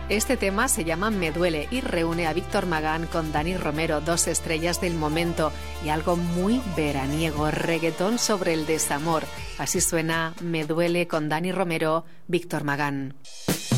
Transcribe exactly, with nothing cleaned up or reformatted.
Este tema se llama Me duele y reúne a Víctor Magán con Dani Romero, dos estrellas del momento, y algo muy veraniego, reggaetón sobre el desamor. Así suena Me duele con Dani Romero, Víctor Magán.